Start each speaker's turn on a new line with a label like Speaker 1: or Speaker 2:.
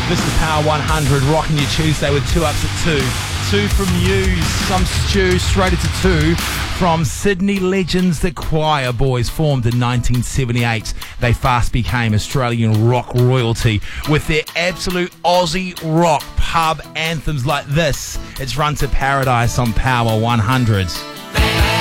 Speaker 1: This is Power 100, rocking your Tuesday with 2 ups at 2. 2 from you, some stew, straight into 2 from Sydney legends, the Choir Boys, formed in 1978. They fast became Australian rock royalty with their absolute Aussie rock pub anthems like this. It's Run to Paradise on Power 100.